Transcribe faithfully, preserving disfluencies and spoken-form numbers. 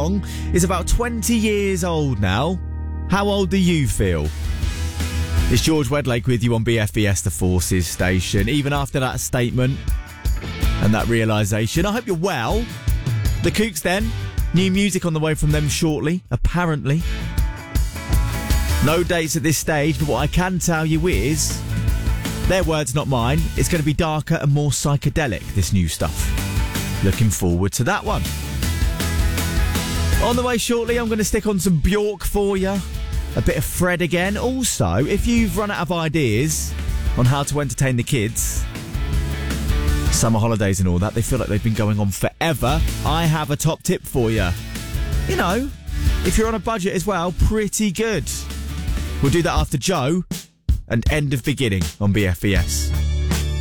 song is about twenty years old now. How old do you feel? It's George Wedlake with you on B F E S, the Forces station. Even after that statement and that realisation, I hope you're well. The Kooks then, new music on the way from them shortly, apparently. No dates at this stage, but what I can tell you is, their words, not mine, it's going to be darker and more psychedelic, this new stuff. Looking forward to that one. On the way shortly, I'm going to stick on some Bjork for you. A bit of Fred again. Also, if you've run out of ideas on how to entertain the kids, summer holidays and all that, they feel like they've been going on forever, I have a top tip for you. You know, if you're on a budget as well, pretty good. We'll do that after Joe and End of Beginning on B F E S.